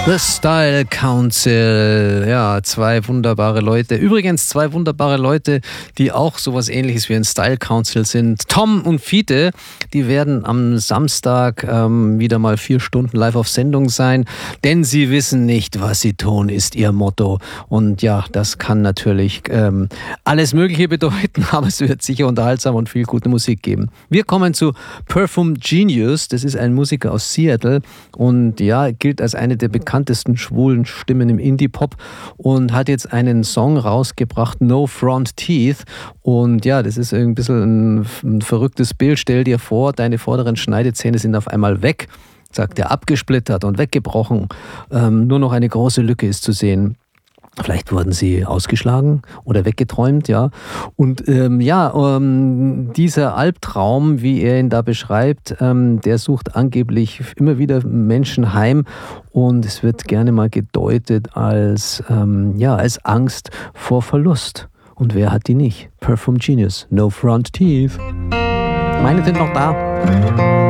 The Style Council, ja, zwei wunderbare Leute. Übrigens zwei wunderbare Leute, die auch sowas Ähnliches wie ein Style Council sind. Tom und Fiete, die werden am Samstag wieder mal 4 Stunden live auf Sendung sein, denn sie wissen nicht, was sie tun, ist ihr Motto. Und ja, das kann natürlich alles Mögliche bedeuten, aber es wird sicher unterhaltsam und viel gute Musik geben. Wir kommen zu Perfume Genius, das ist ein Musiker aus Seattle und ja, gilt als eine der bekanntesten schwulen Stimmen im Indie-Pop und hat jetzt einen Song rausgebracht, No Front Teeth. Und ja, das ist ein bisschen ein verrücktes Bild. Stell dir vor, deine vorderen Schneidezähne sind auf einmal weg, sagt er, abgesplittert und weggebrochen. Nur noch eine große Lücke ist zu sehen. Vielleicht wurden sie ausgeschlagen oder weggeträumt, ja. Und dieser Albtraum, wie er ihn da beschreibt, der sucht angeblich immer wieder Menschen heim und es wird gerne mal gedeutet als Angst vor Verlust. Und wer hat die nicht? Perfume Genius, No Front Teeth. Meine sind noch da.